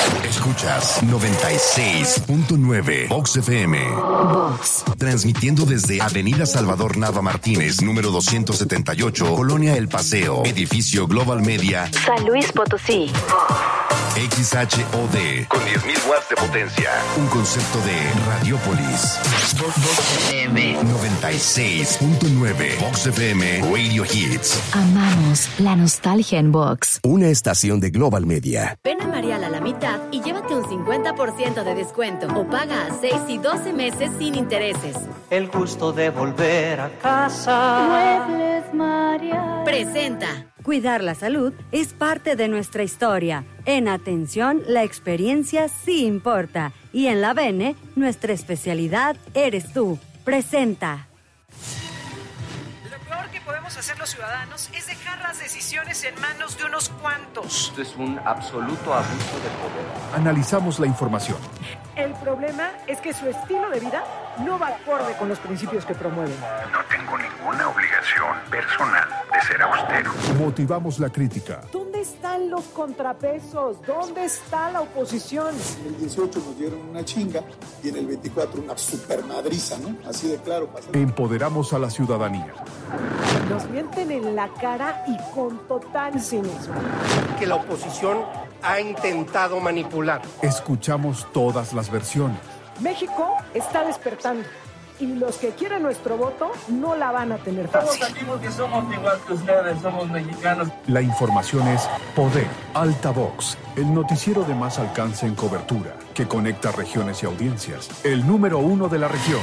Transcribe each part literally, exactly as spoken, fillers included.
Escuchas noventa y seis punto nueve Vox F M. Vox. Transmitiendo desde Avenida Salvador Nava Martínez, número doscientos setenta y ocho, Colonia El Paseo, edificio Global Media, San Luis Potosí. X H O D, con diez mil watts de potencia. Un concepto de Radiopolis. Vox F M noventa y seis punto nueve. Vox F M Radio Hits. Amamos la nostalgia en Vox. Una estación de Global Media. Ven a Marial a la mitad y llévate un cincuenta por ciento de descuento o paga a seis y doce meses sin intereses. El gusto de volver a casa. Muebles Marial. Presenta. Cuidar la salud es parte de nuestra historia. En Atención, la experiencia sí importa. Y en la Bene, nuestra especialidad eres tú. Presenta. Lo peor que podemos hacer los ciudadanos es dejar las decisiones en manos de unos cuantos. Esto es un absoluto abuso de poder. Analizamos la información. El problema es que su estilo de vida no va acorde con los principios que promueven. No tengo ninguna obligación personal de ser austero. Motivamos la crítica. ¿Dónde están los contrapesos? ¿Dónde está la oposición? En el dieciocho nos dieron una chinga y en el veinticuatro una supermadriza, ¿no? Así de claro. Pasa. Empoderamos a la ciudadanía. Nos mienten en la cara y con total cinismo. Que la oposición ha intentado manipular. Escuchamos todas las versiones. México está despertando y los que quieren nuestro voto no la van a tener fácil. Estamos aquí porque somos igual que ustedes, somos mexicanos. La información es Poder, Altavox, el noticiero de más alcance en cobertura, que conecta regiones y audiencias. El número uno de la región.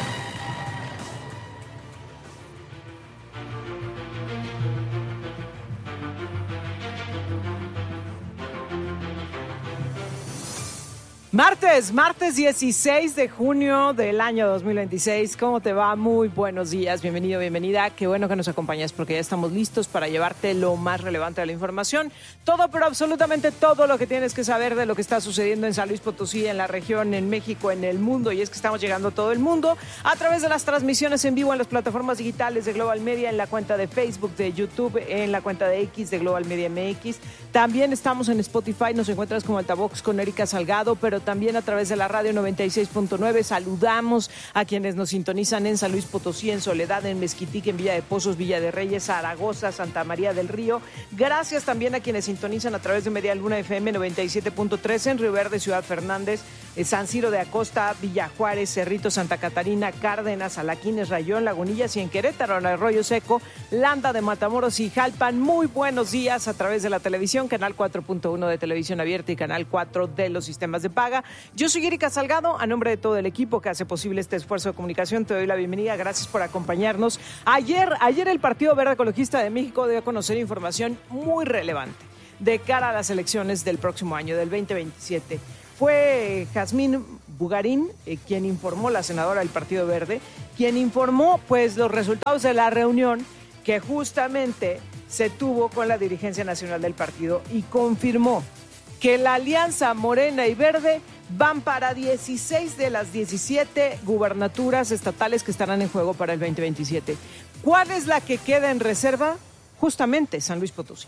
Martes, martes dieciséis de junio del año dos mil veintiséis. ¿Cómo te va? Muy buenos días, bienvenido, bienvenida. Qué bueno que nos acompañas porque ya estamos listos para llevarte lo más relevante de la información. Todo, pero absolutamente todo lo que tienes que saber de lo que está sucediendo en San Luis Potosí, en la región, en México, en el mundo. Y es que estamos llegando a todo el mundo a través de las transmisiones en vivo en las plataformas digitales de Global Media, en la cuenta de Facebook, de YouTube, en la cuenta de X de Global Media M X. También estamos en Spotify, nos encuentras como Altavox con Erika Salgado, pero también a través de la radio noventa y seis punto nueve. Saludamos a quienes nos sintonizan en San Luis Potosí, en Soledad, en Mezquitic, en Villa de Pozos, Villa de Reyes, Zaragoza, Santa María del Río. Gracias también a quienes sintonizan a través de Media Luna F M noventa y siete punto tres en Río Verde, Ciudad Fernández, San Ciro de Acosta, Villa Juárez, Cerrito, Santa Catarina, Cárdenas, Alaquines, Rayón, Lagunillas y en Querétaro, en Arroyo Seco, Landa de Matamoros y Jalpan. Muy buenos días a través de la televisión, canal cuatro punto uno de televisión abierta y canal cuatro de los sistemas de paga. Yo soy Erika Salgado, a nombre de todo el equipo que hace posible este esfuerzo de comunicación, te doy la bienvenida, gracias por acompañarnos. Ayer, ayer el Partido Verde Ecologista de México dio a conocer información muy relevante de cara a las elecciones del próximo año, del veinte veintisiete. Fue Jazmín Bugarín eh, quien informó, la senadora del Partido Verde, quien informó pues los resultados de la reunión que justamente se tuvo con la dirigencia nacional del partido y confirmó que la alianza Morena y Verde van para dieciséis de las diecisiete gubernaturas estatales que estarán en juego para el veinte veintisiete. ¿Cuál es la que queda en reserva? Justamente San Luis Potosí.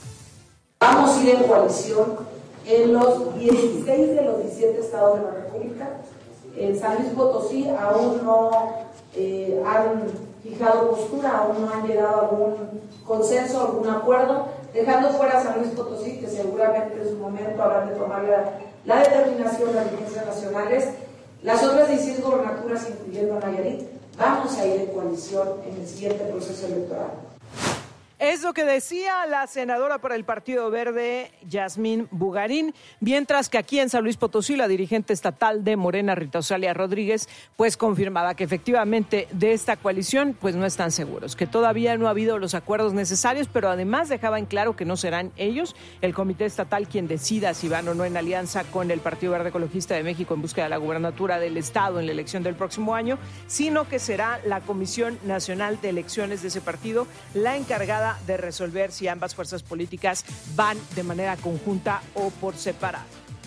Vamos a ir en coalición en los dieciséis de los diecisiete estados de la República. En San Luis Potosí aún no eh, han fijado postura, aún no han llegado a algún consenso, algún acuerdo, dejando fuera a San Luis Potosí, que seguramente en su momento habrán de tomar la, la determinación de las dirigencias nacionales. Las otras dieciséis gobernaturas, incluyendo a Nayarit, vamos a ir en coalición en el siguiente proceso electoral. Es lo que decía la senadora por el Partido Verde, Jazmín Bugarín, mientras que aquí en San Luis Potosí, la dirigente estatal de Morena, Rita Osalia Rodríguez, pues confirmaba que efectivamente de esta coalición pues no están seguros, que todavía no ha habido los acuerdos necesarios, pero además dejaba en claro que no serán ellos, el comité estatal, quien decida si van o no en alianza con el Partido Verde Ecologista de México en busca de la gubernatura del Estado en la elección del próximo año, sino que será la Comisión Nacional de Elecciones de ese partido la encargada de resolver si ambas fuerzas políticas van de manera conjunta o por separado.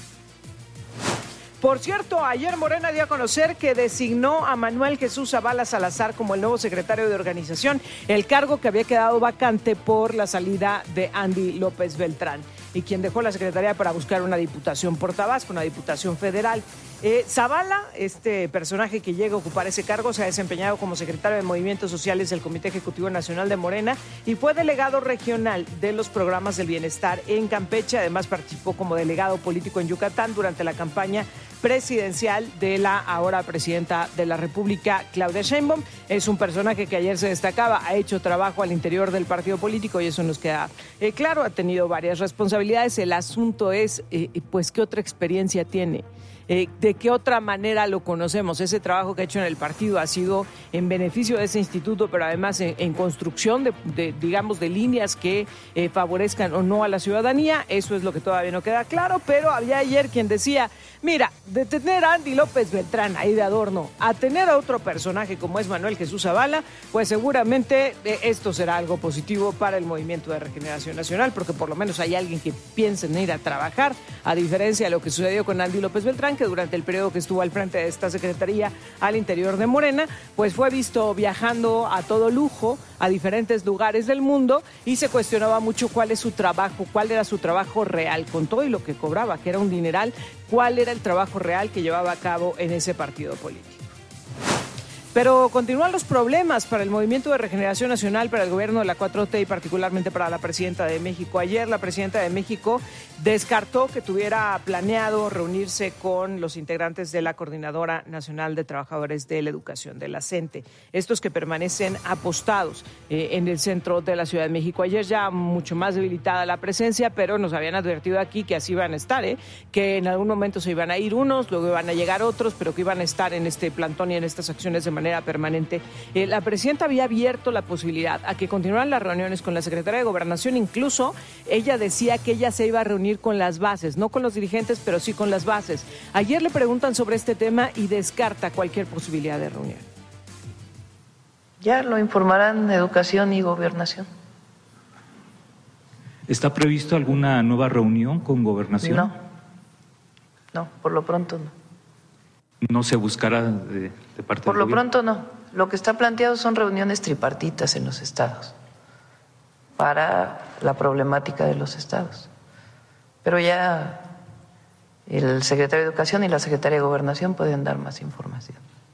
Por cierto, ayer Morena dio a conocer que designó a Manuel Jesús Zavala Salazar como el nuevo secretario de organización, el cargo que había quedado vacante por la salida de Andy López Beltrán. y quien dejó la secretaría para buscar una diputación por Tabasco, una diputación federal. Eh, Zavala, este personaje que llega a ocupar ese cargo, se ha desempeñado como secretario de Movimientos Sociales del Comité Ejecutivo Nacional de Morena y fue delegado regional de los programas del bienestar en Campeche. Además participó como delegado político en Yucatán durante la campaña presidencial de la ahora presidenta de la República, Claudia Sheinbaum. Es un personaje que ayer se destacaba, ha hecho trabajo al interior del partido político y eso nos queda eh, claro, ha tenido varias responsabilidades. El asunto es, eh, pues, ¿qué otra experiencia tiene? Eh, ¿De qué otra manera lo conocemos? Ese trabajo que ha hecho en el partido ha sido en beneficio de ese instituto, pero además en, en construcción de, de, digamos, de líneas que eh, favorezcan o no a la ciudadanía. Eso es lo que todavía no queda claro, pero había ayer quien decía, mira, de tener a Andy López Beltrán ahí de adorno, a tener a otro personaje como es Manuel Jesús Zavala, pues seguramente eh, esto será algo positivo para el Movimiento de Regeneración Nacional, porque por lo menos hay alguien que piense en ir a trabajar, a diferencia de lo que sucedió con Andy López Beltrán, que durante el periodo que estuvo al frente de esta secretaría al interior de Morena, pues fue visto viajando a todo lujo a diferentes lugares del mundo y se cuestionaba mucho cuál es su trabajo, cuál era su trabajo real, con todo y lo que cobraba, que era un dineral, cuál era el trabajo real que llevaba a cabo en ese partido político. Pero continúan los problemas para el Movimiento de Regeneración Nacional, para el gobierno de la cuatro T y particularmente para la presidenta de México. Ayer la presidenta de México descartó que tuviera planeado reunirse con los integrantes de la Coordinadora Nacional de Trabajadores de la Educación, de la CENTE, estos que permanecen apostados eh, en el centro de la Ciudad de México. Ayer ya mucho más debilitada la presencia, pero nos habían advertido aquí que así iban a estar, ¿eh? que en algún momento se iban a ir unos, luego iban a llegar otros, pero que iban a estar en este plantón y en estas acciones de manera permanente. Eh, la presidenta había abierto la posibilidad a que continuaran las reuniones con la secretaria de Gobernación, incluso ella decía que ella se iba a reunir con las bases, no con los dirigentes, pero sí con las bases. Ayer le preguntan sobre este tema y descarta cualquier posibilidad de reunión. Ya lo informarán Educación y Gobernación. ¿Está previsto alguna nueva reunión con Gobernación? No, no, por lo pronto no. ¿No se buscará de, de parte Por del lo gobierno? pronto no. Lo que está planteado son reuniones tripartitas en los estados para la problemática de los estados. Pero ya el secretario de Educación y la secretaria de Gobernación pueden dar más información.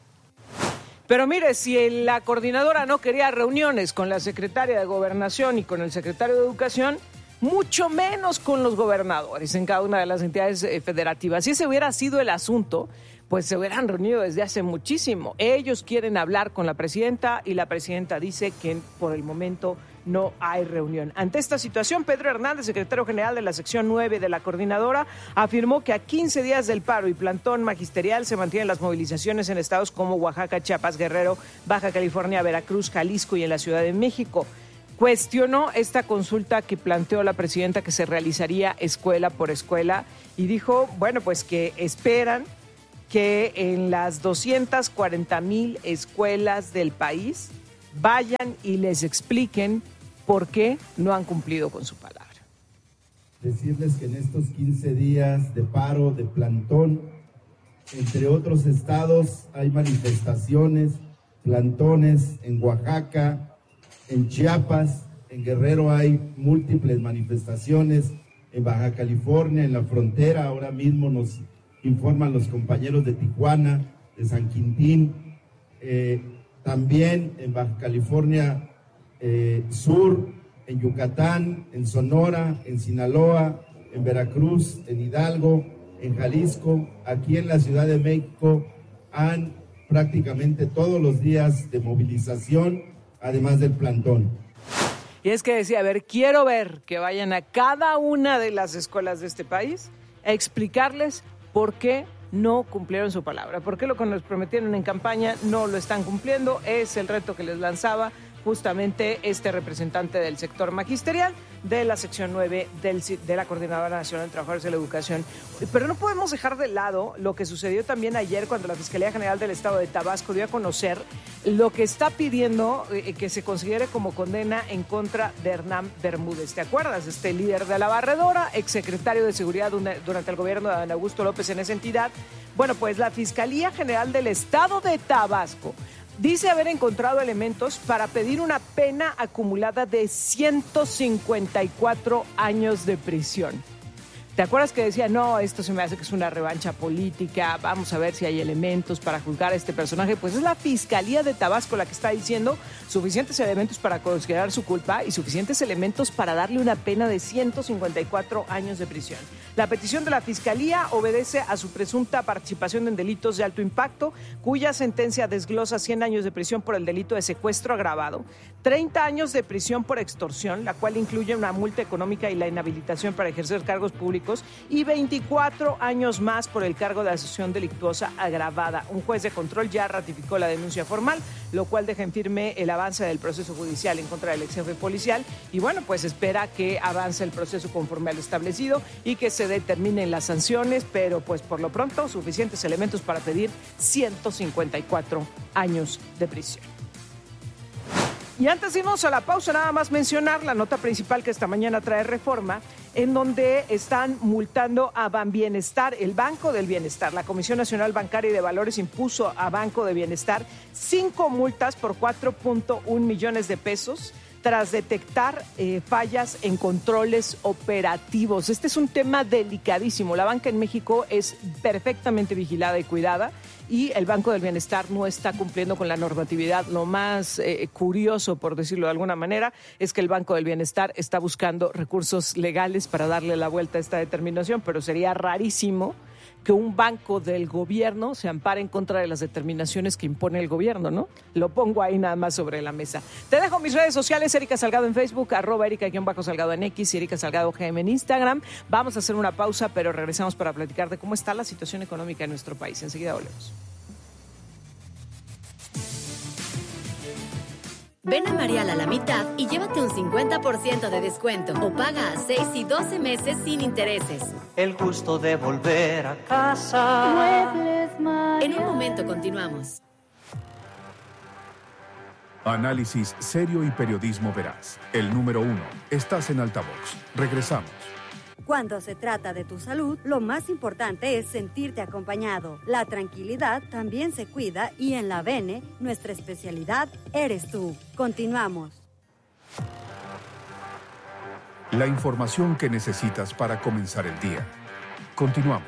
Pero mire, si la coordinadora no quería reuniones con la secretaria de Gobernación y con el secretario de Educación, mucho menos con los gobernadores en cada una de las entidades federativas. Si ese hubiera sido el asunto, pues se hubieran reunido desde hace muchísimo. Ellos quieren hablar con la presidenta y la presidenta dice que por el momento no hay reunión. Ante esta situación, Pedro Hernández, secretario general de la sección nueve de la coordinadora, afirmó que a quince días del paro y plantón magisterial se mantienen las movilizaciones en estados como Oaxaca, Chiapas, Guerrero, Baja California, Veracruz, Jalisco y en la Ciudad de México. Cuestionó esta consulta que planteó la presidenta, que se realizaría escuela por escuela, y dijo, bueno, pues que esperan que en las doscientas cuarenta mil escuelas del país vayan y les expliquen por qué no han cumplido con su palabra. Decirles que en estos quince días de paro, de plantón, entre otros estados hay manifestaciones, plantones en Oaxaca, en Chiapas, en Guerrero hay múltiples manifestaciones, en Baja California, en la frontera, ahora mismo nos informan los compañeros de Tijuana, de San Quintín, eh, también en Baja California eh, Sur, en Yucatán, en Sonora, en Sinaloa, en Veracruz, en Hidalgo, en Jalisco, aquí en la Ciudad de México, han prácticamente todos los días de movilización, además del plantón. Y es que decía, a ver, quiero ver que vayan a cada una de las escuelas de este país a explicarles por qué no cumplieron su palabra, por qué lo que nos prometieron en campaña no lo están cumpliendo. Es el reto que les lanzaba justamente este representante del sector magisterial de la sección nueve del, de la Coordinadora Nacional de Trabajadores de la Educación. Pero no podemos dejar de lado lo que sucedió también ayer cuando la Fiscalía General del Estado de Tabasco dio a conocer lo que está pidiendo eh, que se considere como condena en contra de Hernán Bermúdez. ¿Te acuerdas? Este líder de la barredora, exsecretario de Seguridad durante el gobierno de Adán Augusto López en esa entidad. Bueno, pues la Fiscalía General del Estado de Tabasco dice haber encontrado elementos para pedir una pena acumulada de ciento cincuenta y cuatro años de prisión. ¿Te acuerdas que decía, no, esto se me hace que es una revancha política, vamos a ver si hay elementos para juzgar a este personaje? Pues es la Fiscalía de Tabasco la que está diciendo suficientes elementos para considerar su culpa y suficientes elementos para darle una pena de ciento cincuenta y cuatro años de prisión. La petición de la Fiscalía obedece a su presunta participación en delitos de alto impacto, cuya sentencia desglosa cien años de prisión por el delito de secuestro agravado, treinta años de prisión por extorsión, la cual incluye una multa económica y la inhabilitación para ejercer cargos públicos, y veinticuatro años más por el cargo de asociación delictuosa agravada. Un juez de control ya ratificó la denuncia formal, lo cual deja en firme el avance del proceso judicial en contra del ex jefe policial y bueno, pues espera que avance el proceso conforme a lo establecido y que se determinen las sanciones, pero pues por lo pronto suficientes elementos para pedir ciento cincuenta y cuatro años de prisión. Y antes de irnos a la pausa, nada más mencionar la nota principal que esta mañana trae Reforma, en donde están multando a Banbienestar, el Banco del Bienestar. La Comisión Nacional Bancaria y de Valores impuso a Banco de Bienestar cinco multas por cuatro punto uno millones de pesos tras detectar eh, fallas en controles operativos. Este es un tema delicadísimo. La banca en México es perfectamente vigilada y cuidada y el Banco del Bienestar no está cumpliendo con la normatividad. Lo más eh, curioso, por decirlo de alguna manera, es que el Banco del Bienestar está buscando recursos legales para darle la vuelta a esta determinación, pero sería rarísimo que un banco del gobierno se ampare en contra de las determinaciones que impone el gobierno, ¿no? Lo pongo ahí nada más sobre la mesa. Te dejo mis redes sociales, Erika Salgado en Facebook, arroba Erika-Salgado en X y Erika Salgado G M en Instagram. Vamos a hacer una pausa, pero regresamos para platicar de cómo está la situación económica en nuestro país. Enseguida volvemos. Ven a Marial a la mitad y llévate un cincuenta por ciento de descuento o paga a seis y doce meses sin intereses. El gusto de volver a casa. Muebles Marial. En un momento continuamos. Análisis serio y periodismo veraz. El número uno. Estás en Altavox. Regresamos. Cuando se trata de tu salud, lo más importante es sentirte acompañado. La tranquilidad también se cuida y en la Bene, nuestra especialidad eres tú. Continuamos. La información que necesitas para comenzar el día. Continuamos.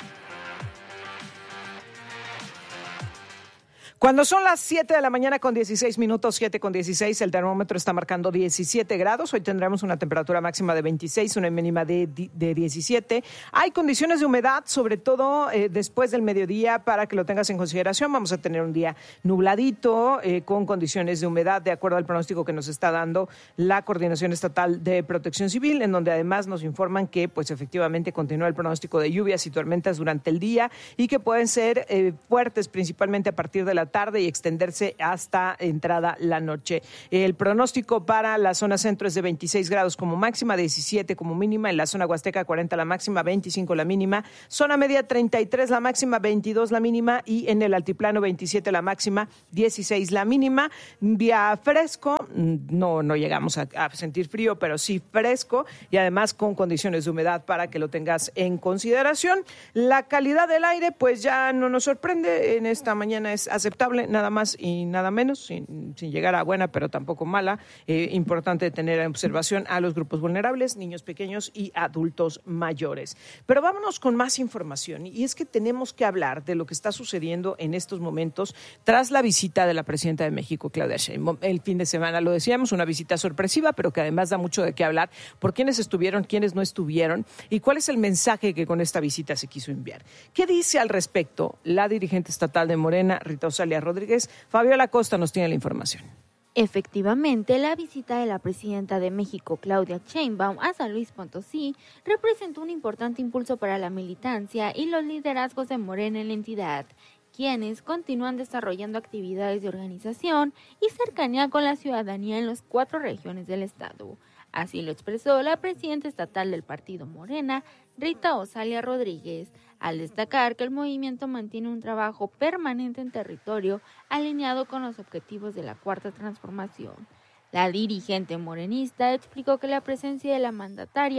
Cuando son las siete de la mañana con dieciséis minutos, siete con dieciséis, el termómetro está marcando diecisiete grados. Hoy tendremos una temperatura máxima de veintiséis, una mínima de, de diecisiete. Hay condiciones de humedad, sobre todo eh, después del mediodía, para que lo tengas en consideración. Vamos a tener un día nubladito, eh, con condiciones de humedad, de acuerdo al pronóstico que nos está dando la Coordinación Estatal de Protección Civil, en donde además nos informan que, pues efectivamente, continúa el pronóstico de lluvias y tormentas durante el día y que pueden ser eh, fuertes, principalmente a partir de la tarde y extenderse hasta entrada la noche. El pronóstico para la zona centro es de veintiséis grados como máxima, diecisiete como mínima, en la zona huasteca cuarenta la máxima, veinticinco la mínima, zona media treinta y tres la máxima, veintidós la mínima y en el altiplano veintisiete la máxima, dieciséis la mínima. Día fresco, no, no llegamos a, a sentir frío, pero sí fresco y además con condiciones de humedad para que lo tengas en consideración. La calidad del aire pues ya no nos sorprende, en esta mañana es aceptable, nada más y nada menos, sin, sin llegar a buena, pero tampoco mala. Eh, importante tener en observación a los grupos vulnerables, niños pequeños y adultos mayores. Pero vámonos con más información, y es que tenemos que hablar de lo que está sucediendo en estos momentos tras la visita de la presidenta de México, Claudia Sheinbaum. El fin de semana, lo decíamos, una visita sorpresiva, pero que además da mucho de qué hablar, por quiénes estuvieron, quiénes no estuvieron, y cuál es el mensaje que con esta visita se quiso enviar. ¿Qué dice al respecto la dirigente estatal de Morena, Rita Osalia Rodríguez? Fabiola Costa nos tiene la información. Efectivamente, la visita de la presidenta de México, Claudia Sheinbaum, a San Luis Potosí representó un importante impulso para la militancia y los liderazgos de Morena en la entidad, quienes continúan desarrollando actividades de organización y cercanía con la ciudadanía en las cuatro regiones del estado. Así lo expresó la presidenta estatal del partido Morena, Rita Osalia Rodríguez, al destacar que el movimiento mantiene un trabajo permanente en territorio alineado con los objetivos de la Cuarta Transformación. La dirigente morenista explicó que la presencia de la mandataria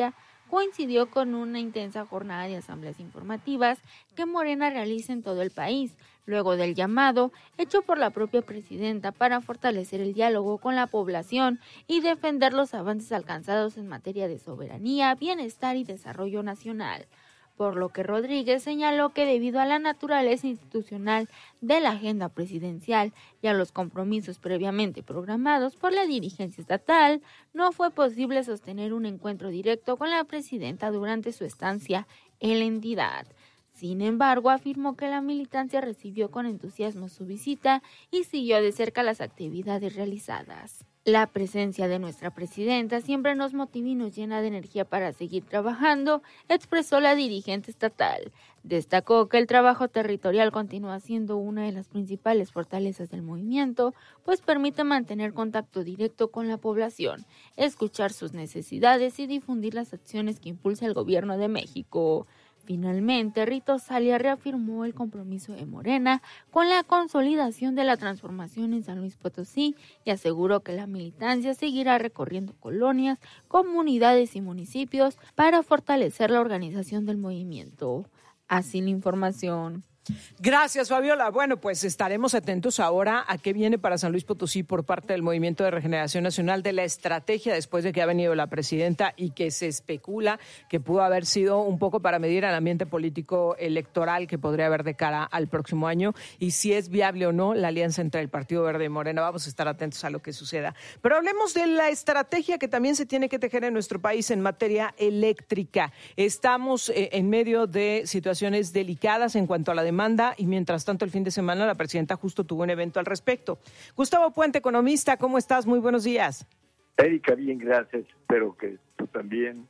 coincidió con una intensa jornada de asambleas informativas que Morena realiza en todo el país, luego del llamado hecho por la propia presidenta para fortalecer el diálogo con la población y defender los avances alcanzados en materia de soberanía, bienestar y desarrollo nacional. Por lo que Rodríguez señaló que debido a la naturaleza institucional de la agenda presidencial y a los compromisos previamente programados por la dirigencia estatal, no fue posible sostener un encuentro directo con la presidenta durante su estancia en la entidad. Sin embargo, afirmó que la militancia recibió con entusiasmo su visita y siguió de cerca las actividades realizadas. La presencia de nuestra presidenta siempre nos motiva y nos llena de energía para seguir trabajando, expresó la dirigente estatal. Destacó que el trabajo territorial continúa siendo una de las principales fortalezas del movimiento, pues permite mantener contacto directo con la población, escuchar sus necesidades y difundir las acciones que impulsa el gobierno de México. Finalmente, Rito Salia reafirmó el compromiso de Morena con la consolidación de la transformación en San Luis Potosí y aseguró que la militancia seguirá recorriendo colonias, comunidades y municipios para fortalecer la organización del movimiento. Así la información. Gracias, Fabiola. Bueno, pues estaremos atentos ahora a qué viene para San Luis Potosí por parte del Movimiento de Regeneración Nacional, de la estrategia después de que ha venido la presidenta y que se especula que pudo haber sido un poco para medir el ambiente político electoral que podría haber de cara al próximo año y si es viable o no la alianza entre el Partido Verde y Morena. Vamos a estar atentos a lo que suceda. Pero hablemos de la estrategia que también se tiene que tejer en nuestro país en materia eléctrica. Estamos eh, en medio de situaciones delicadas en cuanto a la demanda y mientras tanto el fin de semana la presidenta justo tuvo un evento al respecto. Gustavo Puente, economista, ¿cómo estás? Muy buenos días. Erika, bien, gracias. Espero que tú también.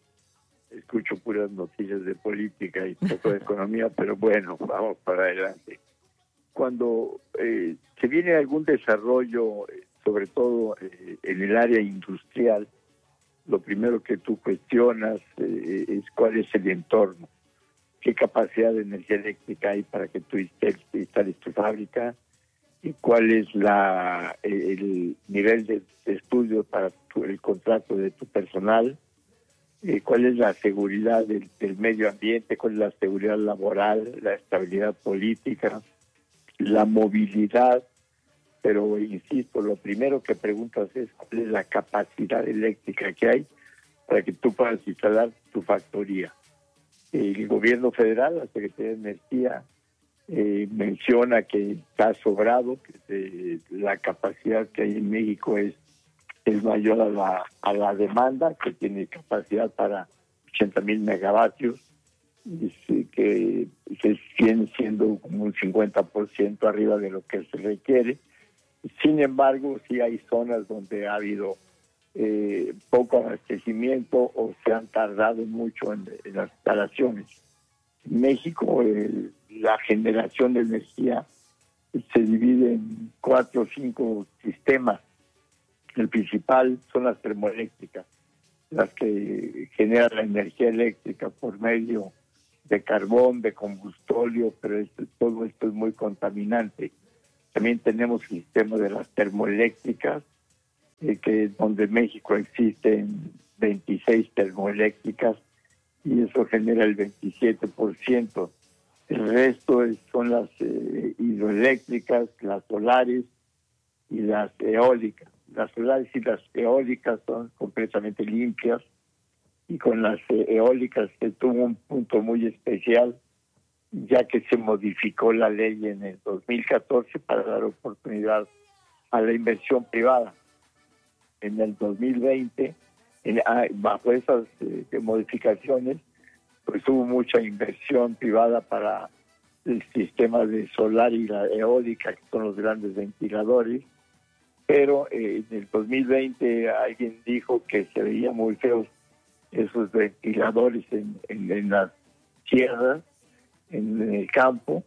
Escucho puras noticias de política y poco de economía, pero bueno, vamos para adelante. Cuando eh, se viene algún desarrollo, eh, sobre todo eh, en el área industrial, lo primero que tú cuestionas eh, es cuál es el entorno. Qué capacidad de energía eléctrica hay para que tú instales tu fábrica, y cuál es la el nivel de estudio para tu, el contrato de tu personal, eh, cuál es la seguridad del, del medio ambiente, cuál es la seguridad laboral, la estabilidad política, la movilidad, pero insisto, lo primero que preguntas es cuál es la capacidad eléctrica que hay para que tú puedas instalar tu factoría. El gobierno federal, la Secretaría de Energía, eh, menciona que está sobrado, que eh, la capacidad que hay en México es, es mayor a la, a la demanda, que tiene capacidad para ochenta mil megavatios, y sí, que se viene siendo como un cincuenta por ciento arriba de lo que se requiere. Sin embargo, sí hay zonas donde ha habido Eh, poco abastecimiento o se han tardado mucho en, en las instalaciones. En México, el, la generación de energía se divide en cuatro o cinco sistemas. El principal son las termoeléctricas, las que generan la energía eléctrica por medio de carbón, de combustóleo, pero esto, todo esto es muy contaminante. También tenemos el sistema de las termoeléctricas, Eh, que donde México existen veintiséis termoeléctricas y eso genera el veintisiete por ciento. El resto es, son las eh, hidroeléctricas, las solares y las eólicas. Las solares y las eólicas son completamente limpias y con las eh, eólicas se tuvo un punto muy especial ya que se modificó la ley en el dos mil catorce para dar oportunidad a la inversión privada. En el dos mil veinte, en, bajo esas eh, modificaciones, pues hubo mucha inversión privada para el sistema de solar y la eólica, que son los grandes ventiladores, pero eh, en el dos mil veinte alguien dijo que se veía muy feos esos ventiladores en, en, en las sierras, en, en el campo,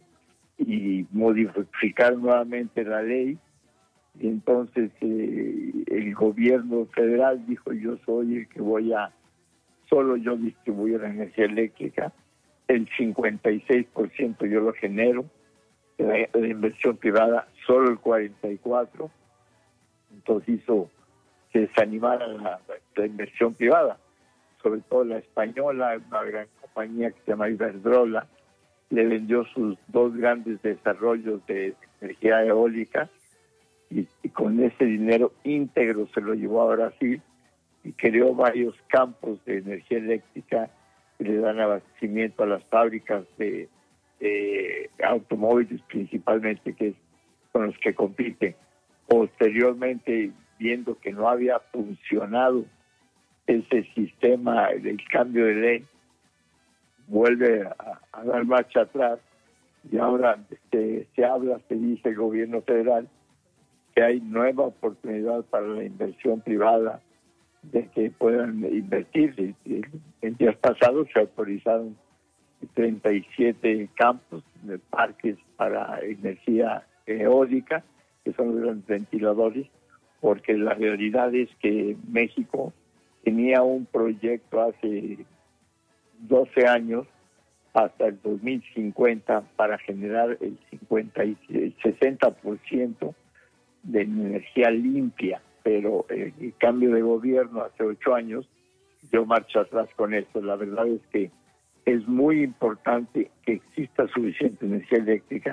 y modificaron nuevamente la ley. Y entonces eh, el gobierno federal dijo: yo soy el que voy a, solo yo distribuyo la energía eléctrica, el cincuenta y seis por ciento yo lo genero, la, la inversión privada solo el cuarenta y cuatro por ciento, entonces hizo que desanimara la, la inversión privada. sobre todo la española, una gran compañía que se llama Iberdrola, le vendió sus dos grandes desarrollos de energía eólica y, y con ese dinero íntegro se lo llevó a Brasil y creó varios campos de energía eléctrica que le dan abastecimiento a las fábricas de, de automóviles principalmente, que es con los que compiten. Posteriormente, viendo que no había funcionado ese sistema del cambio de ley, vuelve a, a dar marcha atrás y ahora se, se habla, se dice el gobierno federal que hay nueva oportunidad para la inversión privada de que puedan invertir. En días pasados se autorizaron treinta y siete campos de parques para energía eólica, que son los grandes ventiladores, porque la realidad es que México tenía un proyecto hace doce años hasta el dos mil cincuenta para generar el cincuenta y sesenta por ciento de energía limpia, pero el, el cambio de gobierno hace ocho años dio marcha atrás con esto. La verdad es que es muy importante que exista suficiente energía eléctrica,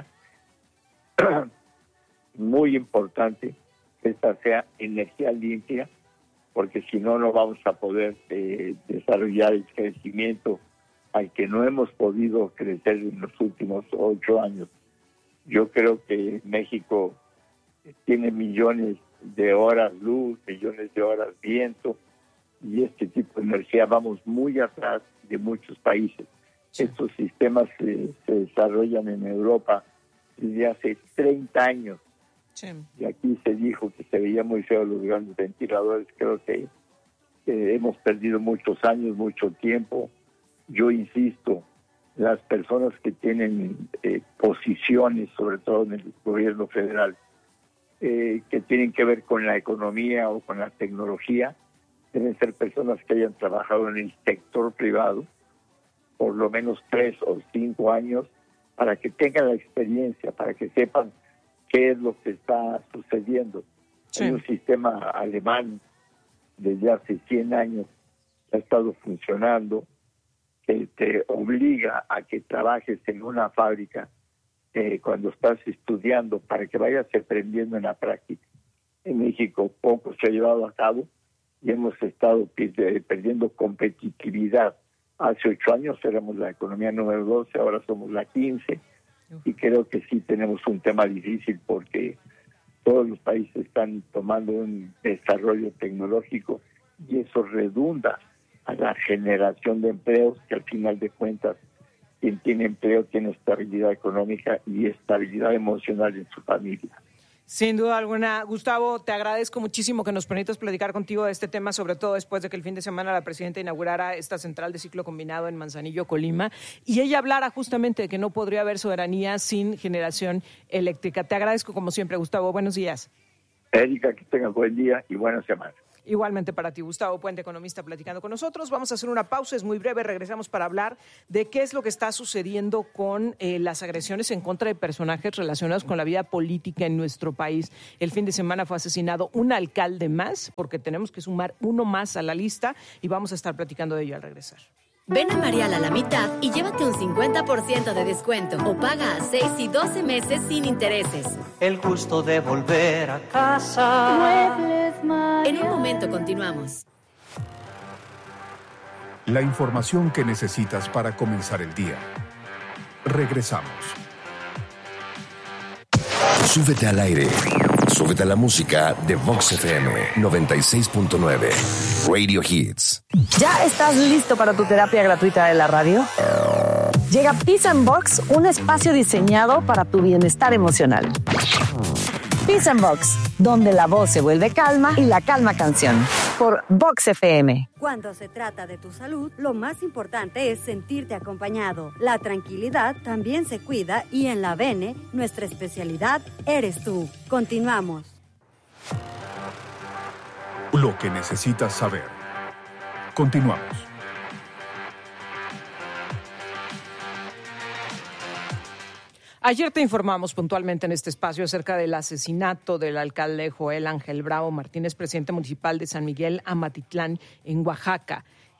muy importante que esta sea energía limpia, porque si no, no vamos a poder eh, desarrollar el crecimiento al que no hemos podido crecer en los últimos ocho años. Yo creo que México tiene millones de horas luz, millones de horas viento, y este tipo de energía vamos muy atrás de muchos países. Sí. Estos sistemas se, se desarrollan en Europa desde hace treinta años. Sí. Y aquí se dijo que se veía muy feo los grandes ventiladores. Creo que eh, hemos perdido muchos años, mucho tiempo. Yo insisto, las personas que tienen eh, posiciones, sobre todo en el gobierno federal, eh, que tienen que ver con la economía o con la tecnología, deben ser personas que hayan trabajado en el sector privado por lo menos tres o cinco años, para que tengan la experiencia, para que sepan qué es lo que está sucediendo. Sí. Hay un sistema alemán desde hace cien años que ha estado funcionando, que te obliga a que trabajes en una fábrica eh, cuando estás estudiando, para que vayas aprendiendo en la práctica. En México poco se ha llevado a cabo y hemos estado perdiendo competitividad. Hace ocho años éramos la economía número doce, ahora somos la quince, y creo que sí tenemos un tema difícil porque todos los países están tomando un desarrollo tecnológico y eso redunda a la generación de empleos, que al final de cuentas quien tiene empleo tiene estabilidad económica y estabilidad emocional en su familia. Sin duda alguna. Gustavo, te agradezco muchísimo que nos permitas platicar contigo de este tema, sobre todo después de que el fin de semana la presidenta inaugurara esta central de ciclo combinado en Manzanillo, Colima, y ella hablara justamente de que no podría haber soberanía sin generación eléctrica. Te agradezco como siempre, Gustavo. Buenos días. Erika, que tengas buen día y buena semana. Igualmente para ti, Gustavo Puente, economista, platicando con nosotros. Vamos a hacer una pausa, es muy breve, regresamos para hablar de qué es lo que está sucediendo con eh, las agresiones en contra de personajes relacionados con la vida política en nuestro país. El fin de semana fue asesinado un alcalde más, porque tenemos que sumar uno más a la lista, y vamos a estar platicando de ello al regresar. Ven a Marial a la mitad y llévate un cincuenta por ciento de descuento o paga a seis y doce meses sin intereses. El gusto de volver a casa. Muebles Marial. En un momento continuamos. La información que necesitas para comenzar el día. Regresamos. Súbete al aire. Súbete a la música de Vox F M noventa y seis punto nueve. Radio Hits. ¿Ya estás listo para tu terapia gratuita de la radio? Llega Peace and Box, un espacio diseñado para tu bienestar emocional. Peace and Box, donde la voz se vuelve calma y la calma canción. Por Vox F M. Cuando se trata de tu salud, lo más importante es sentirte acompañado. La tranquilidad también se cuida y en la Bene, nuestra especialidad eres tú. Continuamos. Lo que necesitas saber. Continuamos. Ayer te informamos puntualmente en este espacio acerca del asesinato del alcalde Joel Ángel Bravo Martínez, presidente municipal de San Miguel Amatitlán, en Oaxaca.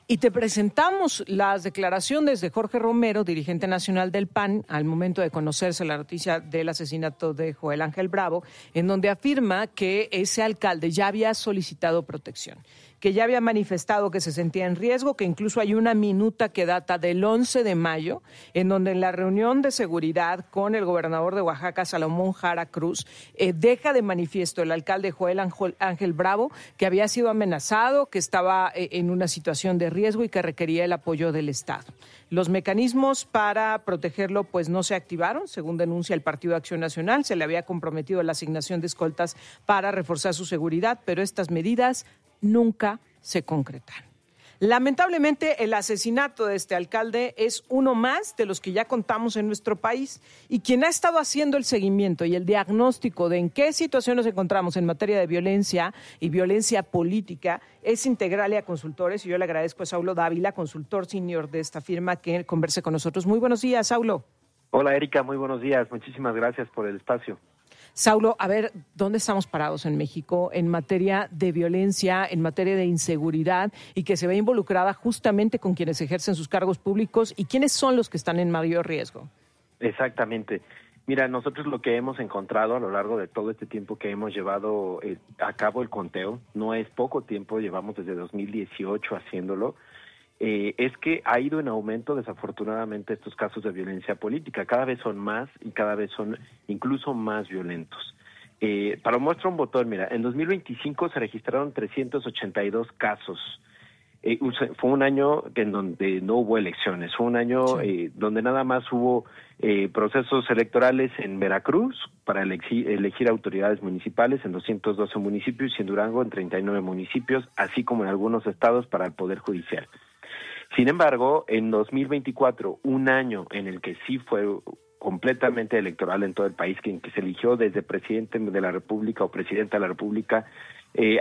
Y te presentamos las declaraciones de Jorge Romero, dirigente nacional del P A N, al momento de conocerse la noticia del asesinato de Joel Ángel Bravo, en donde afirma que ese alcalde ya había solicitado protección, que ya había manifestado que se sentía en riesgo, que incluso hay una minuta que data del once de mayo, en donde en la reunión de seguridad con el gobernador de Oaxaca, Salomón Jara Cruz, eh, deja de manifiesto el alcalde Joel Ángel Bravo que había sido amenazado, que estaba eh, en una situación de riesgo y que requería el apoyo del Estado. Los mecanismos para protegerlo pues no se activaron, según denuncia el Partido Acción Nacional. Se le había comprometido la asignación de escoltas para reforzar su seguridad, pero estas medidas nunca se concretaron. Lamentablemente, el asesinato de este alcalde es uno más de los que ya contamos en nuestro país, y quien ha estado haciendo el seguimiento y el diagnóstico de en qué situación nos encontramos en materia de violencia y violencia política es Integralia Consultores, y yo le agradezco a Saulo Dávila, consultor senior de esta firma, que converse con nosotros. Muy buenos días, Saulo. Hola, Erika, muy buenos días. Muchísimas gracias por el espacio. Saulo, a ver, ¿dónde estamos parados en México en materia de violencia, en materia de inseguridad, y que se ve involucrada justamente con quienes ejercen sus cargos públicos, y quiénes son los que están en mayor riesgo? Exactamente. Mira, nosotros lo que hemos encontrado a lo largo de todo este tiempo que hemos llevado eh, a cabo el conteo, no es poco tiempo, llevamos desde dos mil dieciocho haciéndolo, Eh, es que ha ido en aumento desafortunadamente estos casos de violencia política. Cada vez son más y cada vez son incluso más violentos. Eh, para muestra un botón, mira, en dos mil veinticinco se registraron trescientos ochenta y dos casos. Eh, fue un año en donde no hubo elecciones, fue un año sí. eh, donde nada más hubo eh, procesos electorales en Veracruz para elegir, elegir autoridades municipales en doscientos doce municipios y en Durango en treinta y nueve municipios, así como en algunos estados para el Poder Judicial. Sin embargo, en dos mil veinticuatro, un año en el que sí fue completamente electoral en todo el país, que, que se eligió desde presidente de la República o presidenta de la República eh,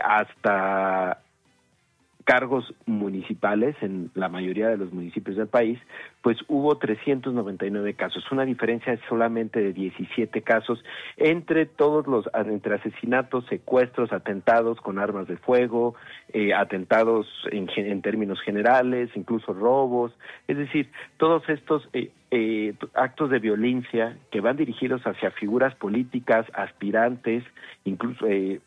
hasta cargos municipales en la mayoría de los municipios del país, pues hubo trescientos noventa y nueve casos, una diferencia solamente de diecisiete casos entre todos los, entre asesinatos, secuestros, atentados con armas de fuego, eh, atentados en, en términos generales, incluso robos, es decir, todos estos eh, eh, actos de violencia que van dirigidos hacia figuras políticas, aspirantes, incluso eh,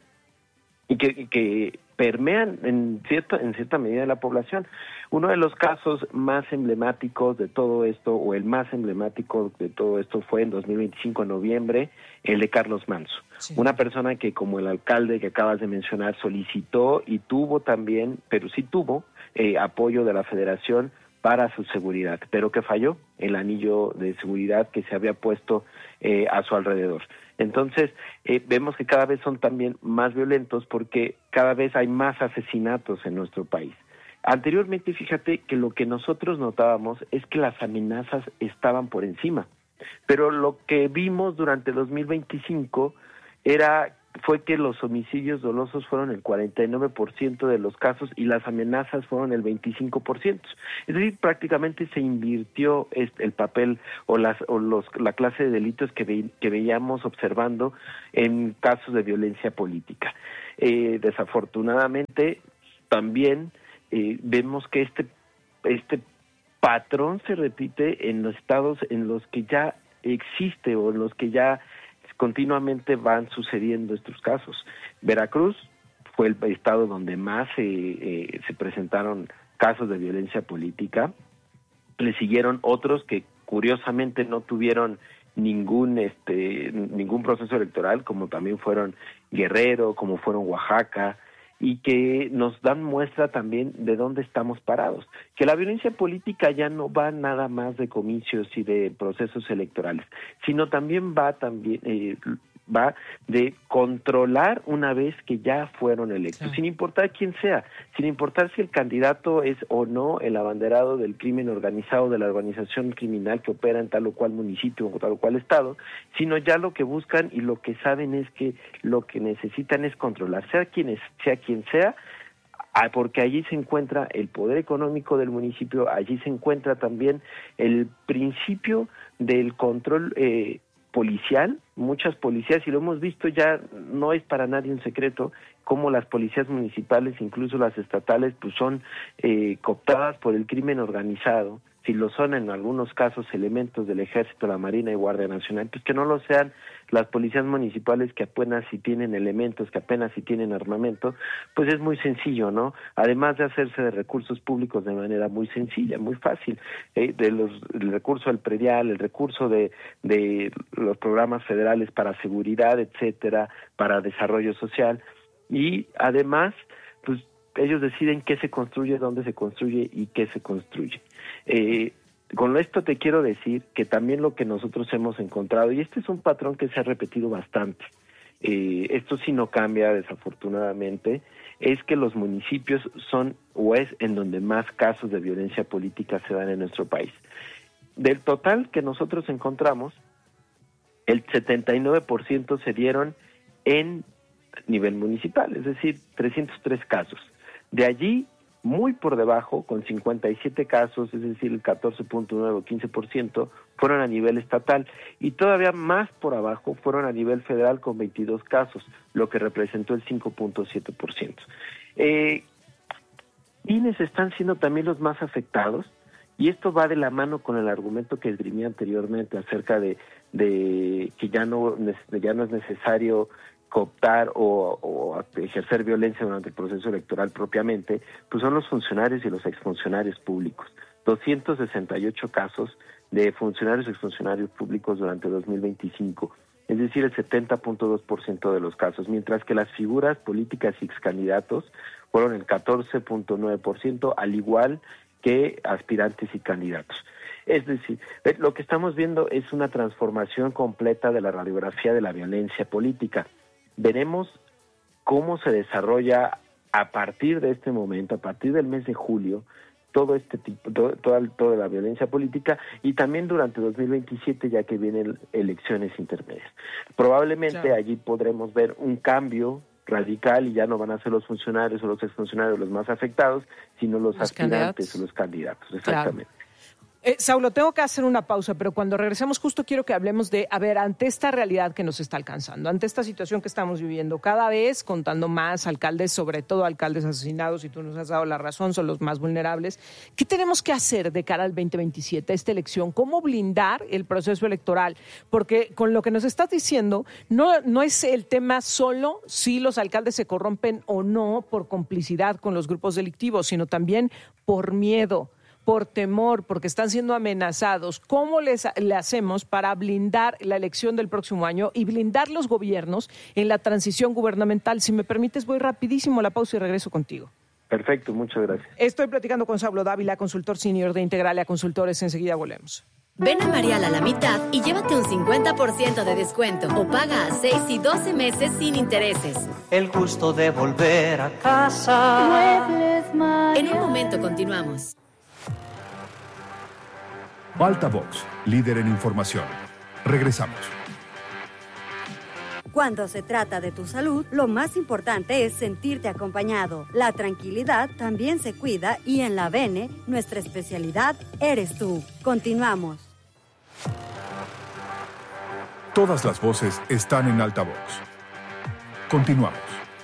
y que, y que permean en cierta, en cierta medida la población. Uno de los casos más emblemáticos de todo esto, o el más emblemático de todo esto, fue en dos mil veinticinco, en noviembre, el de Carlos Manso. Sí. Una persona que, como el alcalde que acabas de mencionar, solicitó y tuvo también, pero sí tuvo, eh, apoyo de la Federación para su seguridad, pero que falló el anillo de seguridad que se había puesto eh, a su alrededor. Entonces, eh, vemos que cada vez son también más violentos porque cada vez hay más asesinatos en nuestro país. Anteriormente, fíjate que lo que nosotros notábamos es que las amenazas estaban por encima, pero lo que vimos durante dos mil veinticinco era fue que los homicidios dolosos fueron el cuarenta y nueve por ciento de los casos y las amenazas fueron el veinticinco por ciento. Es decir, prácticamente se invirtió este, el papel o, las, o los, la clase de delitos que, ve, que veíamos observando en casos de violencia política. Eh, desafortunadamente, también eh, vemos que este, este patrón se repite en los estados en los que ya existe o en los que ya continuamente van sucediendo estos casos. Veracruz fue el estado donde más eh, eh, se presentaron casos de violencia política. Le siguieron otros que curiosamente no tuvieron ningún este ningún proceso electoral, como también fueron Guerrero, como fueron Oaxaca, y que nos dan muestra también de dónde estamos parados, que la violencia política ya no va nada más de comicios y de procesos electorales, sino también va también eh, va de controlar una vez que ya fueron electos, sí. sin importar quién sea, sin importar si el candidato es o no el abanderado del crimen organizado, de la organización criminal que opera en tal o cual municipio o tal o cual estado, sino ya lo que buscan y lo que saben es que lo que necesitan es controlar, sea quien es, sea quien sea, porque allí se encuentra el poder económico del municipio, allí se encuentra también el principio del control eh, policial, muchas policías, y lo hemos visto ya, no es para nadie un secreto, cómo las policías municipales, incluso las estatales, pues son eh, cooptadas por el crimen organizado. Si lo son en algunos casos elementos del Ejército, la Marina y Guardia Nacional, pues que no lo sean las policías municipales, que apenas si tienen elementos, que apenas si tienen armamento, pues es muy sencillo, ¿no? Además de hacerse de recursos públicos de manera muy sencilla, muy fácil, ¿eh? de los, el recurso del predial, el recurso de, de los programas federales para seguridad, etcétera, para desarrollo social, y además, pues ellos deciden qué se construye, dónde se construye y qué se construye. Eh, con esto te quiero decir que también lo que nosotros hemos encontrado, y este es un patrón que se ha repetido bastante, eh, esto sí no cambia desafortunadamente, es que los municipios son o es en donde más casos de violencia política se dan en nuestro país. Del total que nosotros encontramos, el setenta y nueve por ciento se dieron en nivel municipal, es decir, trescientos tres casos. De allí, muy por debajo, con cincuenta y siete casos, es decir, el catorce punto nueve o quince por ciento, fueron a nivel estatal, y todavía más por abajo fueron a nivel federal con veintidós casos, lo que representó el cinco punto siete por ciento. Eh, quienes están siendo también los más afectados, y esto va de la mano con el argumento que esgrimí anteriormente acerca de, de que ya no, ya no es necesario cooptar o, o ejercer violencia durante el proceso electoral propiamente, pues son los funcionarios y los exfuncionarios públicos. doscientos sesenta y ocho casos de funcionarios y exfuncionarios públicos durante dos mil veinticinco, es decir, el setenta punto dos por ciento de los casos, mientras que las figuras políticas y excandidatos fueron el catorce punto nueve por ciento, al igual que aspirantes y candidatos. Es decir, lo que estamos viendo es una transformación completa de la radiografía de la violencia política. Veremos cómo se desarrolla a partir de este momento, a partir del mes de julio, todo este tipo, todo, toda, toda la violencia política, y también durante dos mil veintisiete, ya que vienen elecciones intermedias. Probablemente claro. Allí podremos ver un cambio radical y ya no van a ser los funcionarios o los exfuncionarios los más afectados, sino los, los aspirantes candidatos. o los candidatos. Exactamente. Claro. Eh, Saulo, tengo que hacer una pausa, pero cuando regresemos justo quiero que hablemos de, a ver, ante esta realidad que nos está alcanzando, ante esta situación que estamos viviendo, cada vez contando más alcaldes, sobre todo alcaldes asesinados, y tú nos has dado la razón, son los más vulnerables, ¿qué tenemos que hacer de cara al veinte veintisiete, a esta elección? ¿Cómo blindar el proceso electoral? Porque con lo que nos estás diciendo, no, no es el tema solo si los alcaldes se corrompen o no por complicidad con los grupos delictivos, sino también por miedo, por temor, porque están siendo amenazados. ¿Cómo les, le hacemos para blindar la elección del próximo año y blindar los gobiernos en la transición gubernamental? Si me permites, voy rapidísimo a la pausa y regreso contigo. Perfecto, muchas gracias. Estoy platicando con Saulo Dávila, consultor senior de Integralia Consultores. Enseguida volvemos. Ven a Marial a la mitad y llévate un cincuenta por ciento de descuento o paga a seis y doce meses sin intereses. El gusto de volver a casa. Muebles Marial. En un momento continuamos. Altavox, líder en información. Regresamos. Cuando se trata de tu salud, lo más importante es sentirte acompañado. La tranquilidad también se cuida y en la Bene, nuestra especialidad eres tú. Continuamos. Todas las voces están en Altavox. Continuamos.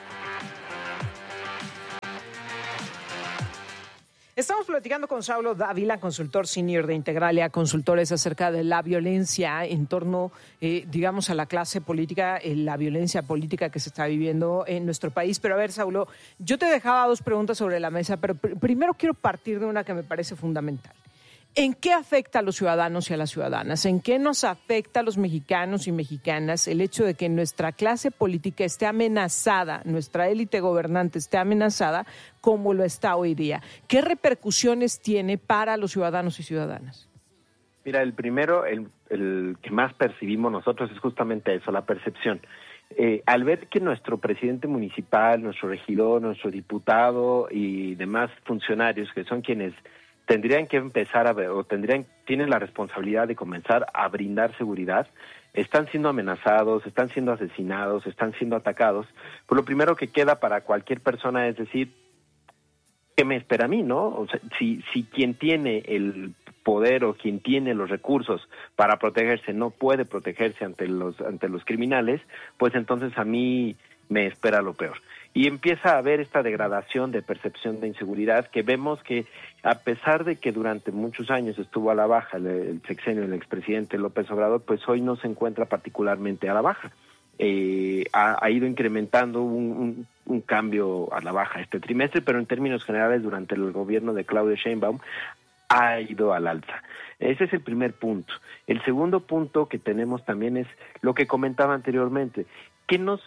Estamos platicando con Saulo Dávila, consultor senior de Integralia Consultores, acerca de la violencia en torno, eh, digamos, a la clase política, eh, la violencia política que se está viviendo en nuestro país. Pero a ver, Saulo, yo te dejaba dos preguntas sobre la mesa, pero pr- primero quiero partir de una que me parece fundamental. ¿En qué afecta a los ciudadanos y a las ciudadanas? ¿En qué nos afecta a los mexicanos y mexicanas el hecho de que nuestra clase política esté amenazada, nuestra élite gobernante esté amenazada como lo está hoy día? ¿Qué repercusiones tiene para los ciudadanos y ciudadanas? Mira, el primero, el, el que más percibimos nosotros es justamente eso, la percepción. Eh, al ver que nuestro presidente municipal, nuestro regidor, nuestro diputado y demás funcionarios, que son quienes tendrían que empezar a ver, o tendrían, tienen la responsabilidad de comenzar a brindar seguridad, están siendo amenazados, están siendo asesinados, están siendo atacados, pues lo primero que queda para cualquier persona es decir, ¿qué me espera a mí, no? O sea, si, si quien tiene el poder o quien tiene los recursos para protegerse no puede protegerse ante los ante los criminales, pues entonces a mí me espera lo peor. Y empieza a haber esta degradación de percepción de inseguridad que vemos que a pesar de que durante muchos años estuvo a la baja el, el sexenio del expresidente López Obrador, pues hoy no se encuentra particularmente a la baja. Eh, ha, ha ido incrementando un, un, un cambio a la baja este trimestre, pero en términos generales durante el gobierno de Claudia Sheinbaum ha ido al alza. Ese es el primer punto. El segundo punto que tenemos también es lo que comentaba anteriormente, que nos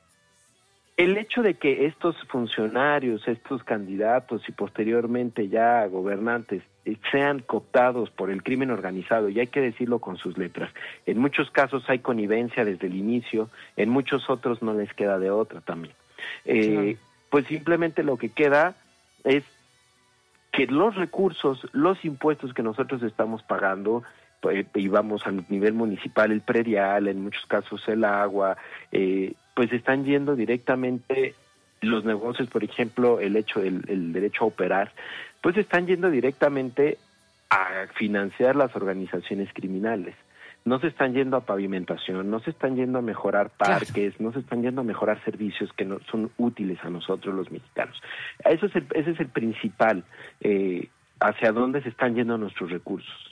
el hecho de que estos funcionarios, estos candidatos y posteriormente ya gobernantes sean cooptados por el crimen organizado, y hay que decirlo con sus letras, en muchos casos hay connivencia desde el inicio, en muchos otros no les queda de otra también. Eh, pues simplemente lo que queda es que los recursos, los impuestos que nosotros estamos pagando, y vamos a nivel municipal, el predial, en muchos casos el agua, eh, pues están yendo directamente los negocios, por ejemplo, el hecho, el, el derecho a operar, pues están yendo directamente a financiar las organizaciones criminales. No se están yendo a pavimentación, no se están yendo a mejorar parques, claro. No se están yendo a mejorar servicios que no son útiles a nosotros los mexicanos. Eso es el, ese es el principal, eh, hacia dónde se están yendo nuestros recursos.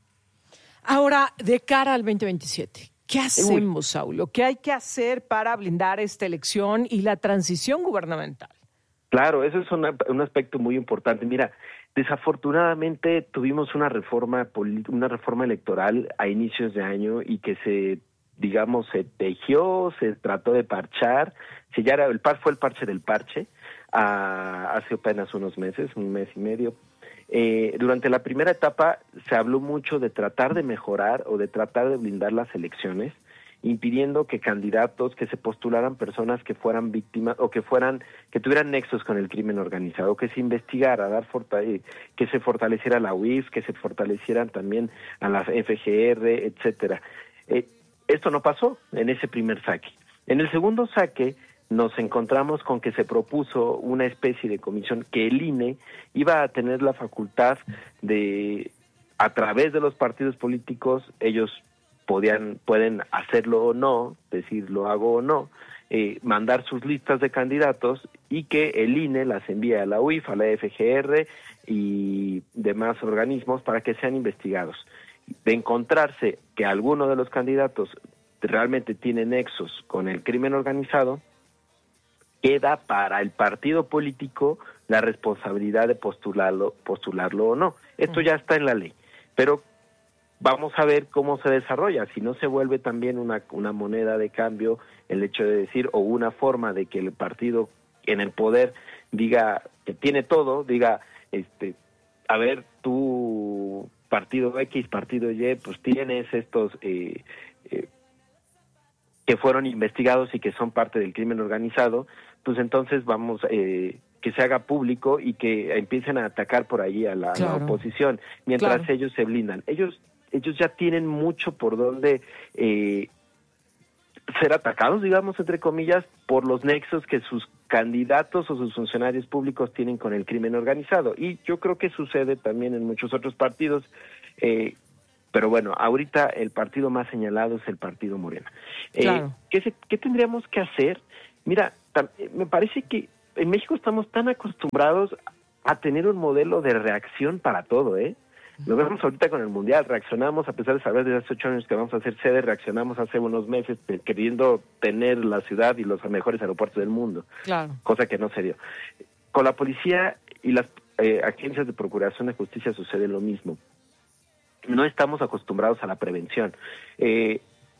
Ahora, de cara al veinte veintisiete, ¿qué hacemos, Saulo? ¿Qué hay que hacer para blindar esta elección y la transición gubernamental? Claro, eso es una, un aspecto muy importante. Mira, desafortunadamente tuvimos una reforma una reforma electoral a inicios de año y que se, digamos, se tejió, se trató de parchar. Si ya era, el par fue el parche del parche, a, hace apenas unos meses, un mes y medio. Eh, durante la primera etapa se habló mucho de tratar de mejorar o de tratar de blindar las elecciones, impidiendo que candidatos, que se postularan personas que fueran víctimas o que fueran, que tuvieran nexos con el crimen organizado, que se investigara, dar fortale- que se fortaleciera la U I F, que se fortalecieran también a la F G R, etcétera. Eh, esto no pasó en ese primer saque. En el segundo saque nos encontramos con que se propuso una especie de comisión que el I N E iba a tener la facultad de, a través de los partidos políticos, ellos podían pueden hacerlo o no, decir lo hago o no, eh, mandar sus listas de candidatos y que el I N E las envíe a la U I F, a la F G R y demás organismos para que sean investigados. De encontrarse que alguno de los candidatos realmente tiene nexos con el crimen organizado, queda para el partido político la responsabilidad de postularlo, postularlo o no. Esto ya está en la ley, pero vamos a ver cómo se desarrolla, si no se vuelve también una, una moneda de cambio el hecho de decir, o una forma de que el partido en el poder diga que tiene todo, diga, este, a ver, tú, partido X, partido Y, pues tienes estos eh, eh, que fueron investigados y que son parte del crimen organizado, pues entonces vamos, eh, que se haga público y que empiecen a atacar por ahí a la, claro. la oposición, mientras claro. ellos se blindan. Ellos ellos ya tienen mucho por donde eh, ser atacados, digamos, entre comillas, por los nexos que sus candidatos o sus funcionarios públicos tienen con el crimen organizado. Y yo creo que sucede también en muchos otros partidos, eh, pero bueno, ahorita el partido más señalado es el partido Morena. Eh, claro. ¿qué, se, ¿Qué tendríamos que hacer? Mira, tam, me parece que en México estamos tan acostumbrados a tener un modelo de reacción para todo, ¿eh? Lo vemos ahorita con el Mundial, reaccionamos a pesar de saber desde hace ocho años que vamos a hacer sede, reaccionamos hace unos meses queriendo tener la ciudad y los mejores aeropuertos del mundo, claro. cosa que no se dio. Con la policía y las eh, agencias de procuración de justicia sucede lo mismo. No estamos acostumbrados a la prevención. Eh,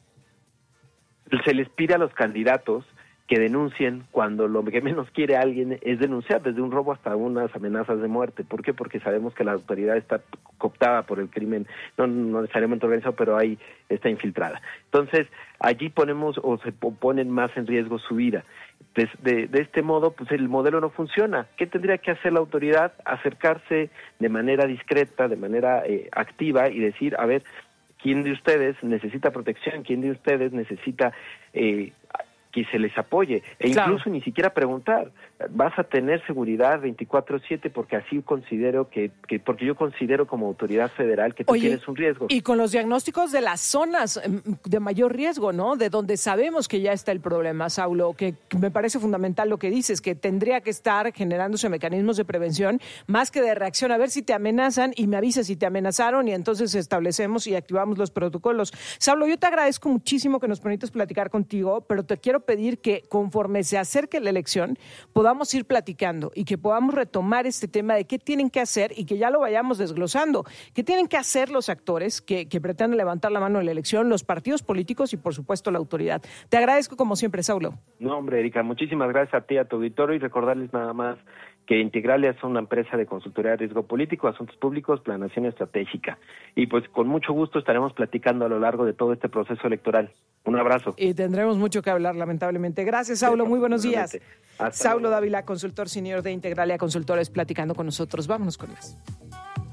se les pide a los candidatos que denuncien cuando lo que menos quiere alguien es denunciar, desde un robo hasta unas amenazas de muerte. ¿Por qué? Porque sabemos que la autoridad está cooptada por el crimen, no, no necesariamente organizado, pero ahí está infiltrada. Entonces, allí ponemos o se ponen más en riesgo su vida. De, de, de este modo, pues el modelo no funciona. ¿Qué tendría que hacer la autoridad? Acercarse de manera discreta, de manera eh, activa y decir, a ver, ¿quién de ustedes necesita protección? ¿Quién de ustedes necesita... Eh, que se les apoye, e Claro. incluso ni siquiera preguntar, vas a tener seguridad veinticuatro siete porque así considero que, que porque yo considero como autoridad federal que tú Oye, tienes un riesgo. Y con los diagnósticos de las zonas em, de mayor riesgo, ¿no? De donde sabemos que ya está el problema, Saulo, que me parece fundamental lo que dices, que tendría que estar generándose mecanismos de prevención más que de reacción, a ver si te amenazan y me avisas si te amenazaron y entonces establecemos y activamos los protocolos. Saulo, yo te agradezco muchísimo que nos permitas platicar contigo, pero te quiero pedir que conforme se acerque la elección podamos ir platicando y que podamos retomar este tema de qué tienen que hacer y que ya lo vayamos desglosando. ¿Qué tienen que hacer los actores que, que pretenden levantar la mano en la elección, los partidos políticos y, por supuesto, la autoridad? Te agradezco como siempre, Saulo. No, hombre, Erika, muchísimas gracias a ti, a tu auditorio, y recordarles nada más que Integralia es una empresa de consultoría de riesgo político, asuntos públicos, planeación estratégica. Y pues con mucho gusto estaremos platicando a lo largo de todo este proceso electoral. Un abrazo. Y tendremos mucho que hablar, lamentablemente. Gracias, Saulo. Muy buenos días. Saulo Dávila, consultor senior de Integralia Consultores, platicando con nosotros. Vámonos con más.